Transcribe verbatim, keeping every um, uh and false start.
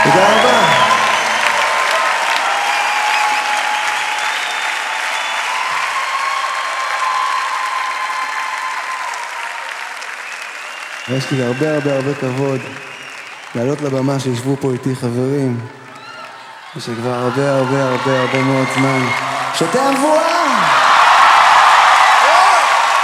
תודה רבה. יש לי הרבה הרבה הרבה כבוד לעלות לבמה שישבו פה איתי חברים ושכבר הרבה הרבה הרבה הרבה מאוד זמן שותה המבואה.